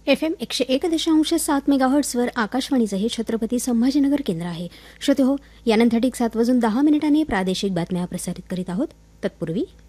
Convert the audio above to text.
FM 101.7 मेगाहर्ट्झवर आकाशवाणीचं हे छत्रपती संभाजीनगर केंद्र आहे. श्रोते हो, यानंतर ठीक 7:10 प्रादेशिक बातम्या प्रसारित करीत आहोत. तत्पूर्वी